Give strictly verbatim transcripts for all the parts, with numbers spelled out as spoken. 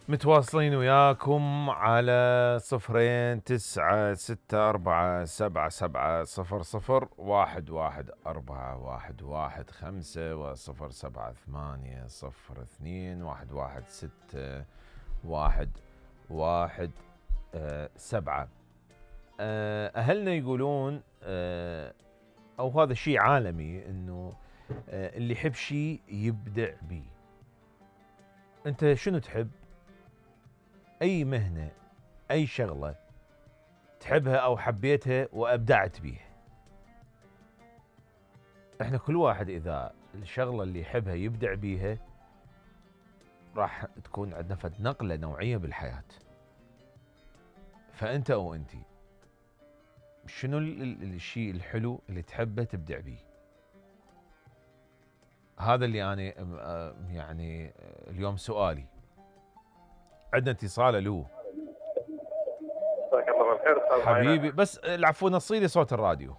متواصلين وياكم على صفرين تسعة ستة أربعة سبعة سبعة صفر صفر واحد واحد أربعة واحد واحد خمسة وصفر سبعة ثمانية صفر اثنين واحد واحد ستة واحد واحد أه سبعة. أه أهلنا يقولون أه أو هذا شيء عالمي إنه أه اللي يحب شيء يبدع بيه. أنت شنو تحب؟ أي مهنة أي شغلة تحبها أو حبيتها وأبدعت بيها. إحنا كل واحد إذا الشغلة اللي يحبها يبدع بيها راح تكون عندنا فد نقلة نوعية بالحياة. فأنت أو أنتي شنو الشيء الحلو اللي تحبه تبدع بيه؟ هذا اللي أنا يعني اليوم سؤالي. عندنا اتصال. ألو مساك الله بالخير حبيبي، بس العفو نصيلي صوت الراديو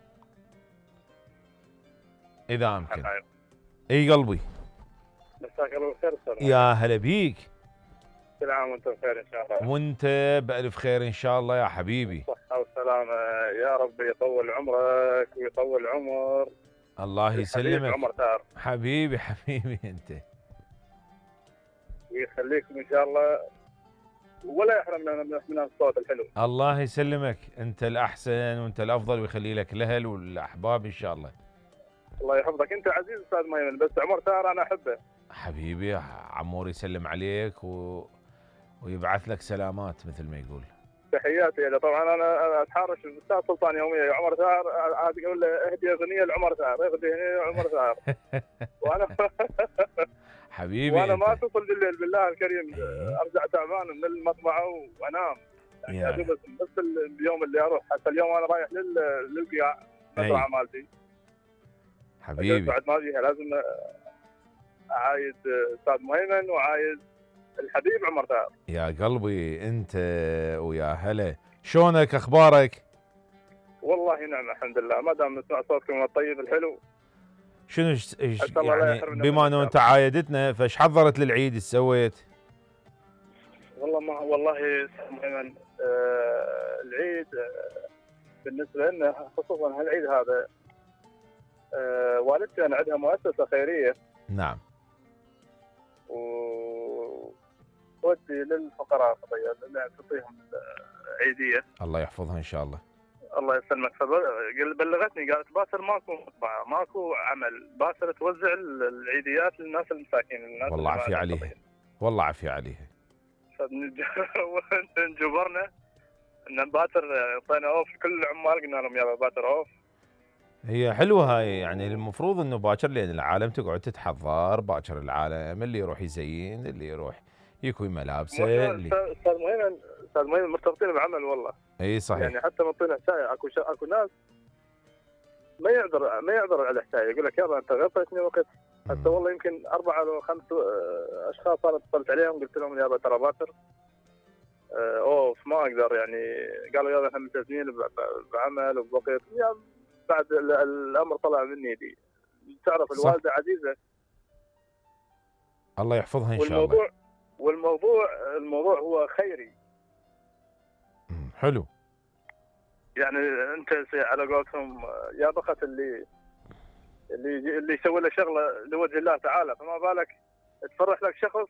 إذا أمكن. اي قلبي. مساك الله بالخير استاذ. يا هلا بيك. كل عام وانت بخير ان شاء الله. وانت بألف خير ان شاء الله يا حبيبي. صحة وسلامة يا رب يطول عمرك ويطول عمر. الله يسلمك عمر ثار حبيبي حبيبي انت. ويخليكم ان شاء الله ولا يحرمنا من الصوت الحلو. الله يسلمك، انت الاحسن وانت الافضل ويخلي لك الاهل والاحباب ان شاء الله. الله يحفظك، انت عزيز استاذ ميمن، بس عمر ثار انا احبه حبيبي. عمور يسلم عليك و... ويبعث لك سلامات مثل ما يقول. تحياتي له. طبعا انا انا اتحارش الاستاذ سلطان يوميا عمر ثار، عاد اقول له اهدي اغنيه لعمر ثار، اهدي اغنيه لعمر ثار. وانا حبيبي وانا انت. ما اتصل بالليل بالله الكريم، ارجع تعبان من المطبعه وانام يعني. بس بس اليوم اللي اروح، حتى اليوم انا رايح لل للقياع المزرعه مالتي حبيبي. بعد ما فيها لازم اعايد استاذ مهيمن وعايد الحبيب عمر ثار. يا قلبي انت ويا هلا، شلونك اخبارك؟ والله نعم الحمد لله، ما دام نسمع صوتكم الطيب الحلو. شنو يعني بما انه انت عايدتنا فايش حضرت للعيد؟ ايش سويت؟ والله ما والله استاذ مهيمن آه العيد آه بالنسبه لنا خصوصا هالعيد هذا آه والدتي انا عندها مؤسسه خيريه. نعم. وودي للفقراء قضيه اللي تعطيهم عيديه. الله يحفظها ان شاء الله. الله يسلمك. بلغتني قالت باسل ماكو مطبعه ماكو عمل، باسل توزع العيديات للناس المساكين. الناس والله عافيه عليها، والله عافيه عليها. فنجبرنا ان باتر اعطينا اوف كل العمال، قلنا لهم يلا باتر اوف. هي حلوه هاي، يعني المفروض انه باكر لان العالم تقعد تتحضر، باكر العالم اللي يروح يزين، اللي يروح يكوي ملابسه. اللي استاذ مهيمن استاذ مهيمن مرتبطين بعمل والله. اي صحيح. يعني حتى منطينا حسايه، اكو شا... اكو ناس ما يعذر ما يعذر على حسايه، يقول لك يلا انت غطيتني وقت. حتى والله يمكن اربعه او خمس اشخاص انا اتصلت عليهم قلت لهم يابا ترى باكر اوف ما اقدر، يعني قالوا يلا احنا ملتزمين بعمل وبوقت. بعد الامر طلع من يدي. تعرف الوالده عزيزه. الله يحفظها ان شاء الله. والموضوع والموضوع الموضوع هو خيري. حلو. يعني انت على قولتهم يا بخت اللي اللي اللي يسوي له شغله لوجه الله تعالى، فما بالك تفرح لك شخص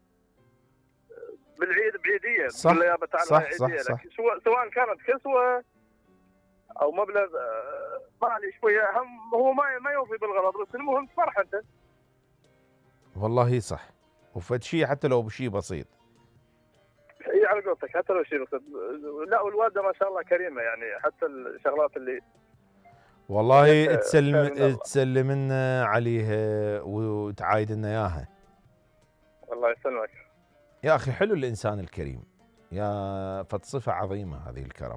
بالعيد بعيديه. صح يا تعالى صح عيديه صح, لك. صح. سواء كانت كسوه او مبلغ مالي شويه، هم هو ما ما يوفي بالغرض، بس المهم تفرح انت. والله صح. وفد شيء حتى لو بشيء بسيط. اي على قولتك حتى لو شيء بسيط. لا والوالده ما شاء الله كريمه، يعني حتى الشغلات اللي والله تسلم تسلم لنا عليها وتعايد لنا اياها. الله يسلمك يا اخي. حلو الانسان الكريم يا فد صفه عظيمه هذه الكرم.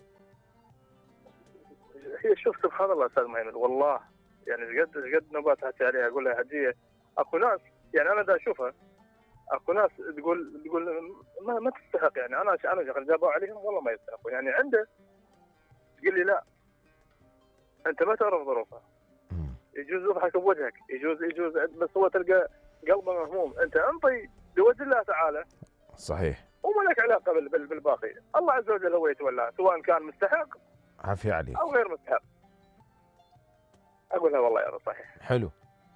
هي شوف سبحان الله استاذ مهيمن، والله يعني قد قد نبات حكي عليها اقول لها هديه. اكو ناس يعني انا دا اشوفها، اكو ناس تقول تقول ما ما تستحق، يعني انا انا شغل جابوا عليهم والله ما يستحقوا، يعني عنده تقول لي لا انت ما تعرف ظروفها. يجوز يضحك بوجهك، يجوز يجوز بس هو تلقى قلبه مهموم. انت انطي لوجه الله تعالى. صحيح. وما لك علاقه بال- بال- بالباقي، الله عز وجل هو يتولى سواء كان مستحق عافية عليك. او غير مستحق. اقولها والله يا صحيح. حلو.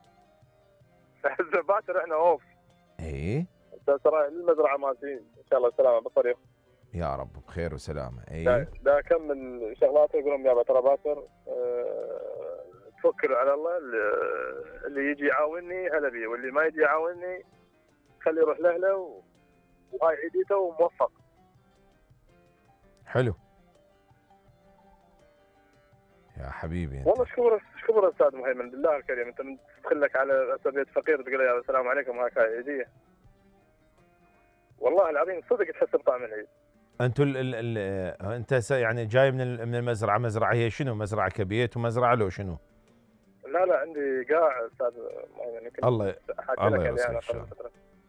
باكر احنا اوف. ايه ترى المزرعه مالتي ان شاء الله سلامه بالطريق. يا رب بخير وسلامة. دا, ايه دا اكمل شغلاتي اقول لهم يابا ترى باكر أه توكل على الله، اللي- اللي يجي يعاونني هلا بيه، واللي ما يجي يعاونني خليه يروح لاهله و- وهاي عيديته وموفق. حلو يا حبيبي انت. والله شكور شكور استاذ مهيمن بالله الكريم، انت من تدخل لك على اسابيع فقير تقول له يا السلام عليكم هاك هاي عيديه. والله العظيم صدق تحس بطعم العيد. انتوا ال ال ال انت س- يعني جاي من ال- من المزرعه، مزرعه هي شنو؟ مزرعه كبيت ومزرعه لو شنو؟ لا لا عندي قاع استاذ مهيمن يمكن الله حكي الله لك يوصلك يعني إن شاء قبل الله. فتره.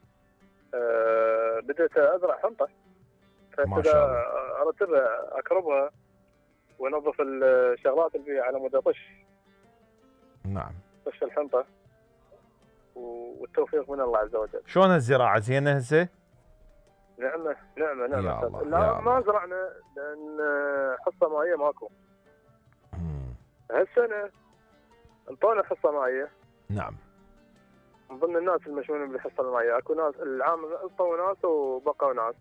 أه بديت ازرع حنطه، ما شاء الله. ارتبها اكربها وانظف الشغلات اللي فيها على مود طش نعم. طش الحنطه، والتوفيق من الله عز وجل. شلون الزراعه زينه هسه؟ نعمه نعمه نعمه يا أستاذ. الله، لا يا ما الله. زرعنا لان حصه مائيه ماكو. مم. هالسنه انطونا حصه مائيه نعم. من ضمن الناس المشؤومين بالحصه المائيه، اكو ناس العام انطوا ناس وبقوا ناس.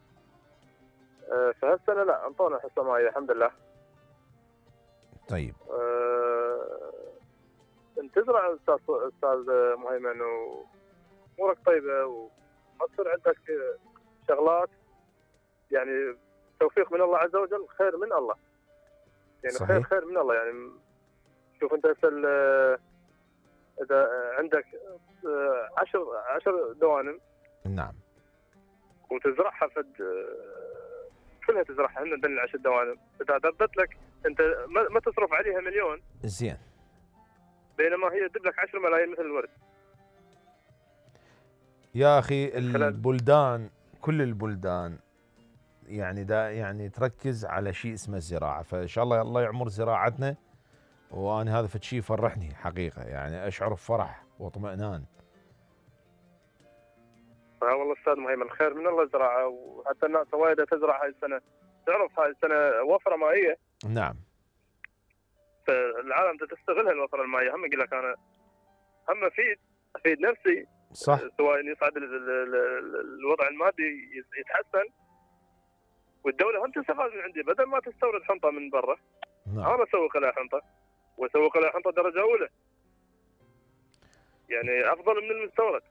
أه فهالسنه لا انطونا حصه مائيه الحمد لله. طيب أه انت تزرع استاذ استاذ مهيمن وامورك طيبه وما تصير عندك شغلات، يعني توفيق من الله عز وجل، خير من الله يعني. صحيح. خير خير من الله يعني. شوف انت هسه اذا عندك عشر عشر دوانم نعم. وتزرعها فد كلها تزرعها هن بين العشر دوانم، اذا دبت لك انت ما ما تصرف عليها مليون، زين. بينما هي تجيب لك عشر ملايين مثل الورد. يا اخي خلال- البلدان، كل البلدان يعني دا يعني تركز على شيء اسمه الزراعه، فان شاء الله الله يعمر زراعتنا. وانا هذا فد شيء يفرحني حقيقه، يعني اشعر بفرح واطمئنان. ها والله استاذ مهيمن خير من الله الزراعه، وحتى الناس وايد تزرع هاي السنه. تعرف هاي السنه وفره مائيه، نعم. فالعالم تستغل هالوفره المائيه. هم اقول لك انا هم افيد افيد نفسي، صح. سواء يصعد ال- ال- ال- الوضع المادي يتحسن، والدوله هم تستفاد من عندي بدل ما تستورد حنطه من برا. نعم. انا اسوق لها حنطه واسوق لها حنطه درجه اولى، يعني افضل من المستورد.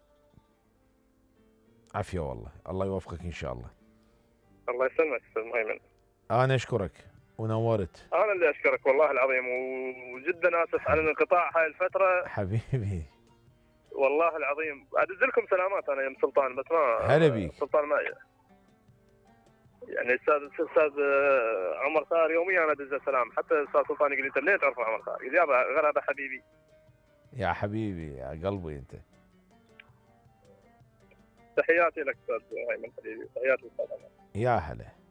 عافيه والله، الله يوفقك ان شاء الله. الله يسلمك استاذ مهيمن. انا اشكرك ونورت انا اللي اشكرك والله العظيم، وجدا اسف على الانقطاع هاي الفتره. حبيبي. والله العظيم ادز لكم سلامات انا يم سلطان، بس ما هلا بيك. سلطان ما يعني استاذ استاذ عمر ثار يوميا انا ادز سلام، حتى استاذ سلطان يقول لي انت منين تعرف عمر ثار؟ يقول يابا غلبه حبيبي. يا حبيبي يا قلبي انت. تحياتي لك استاذ هيمن حبيبي، تحياتي استاذ عمر. يا هلا.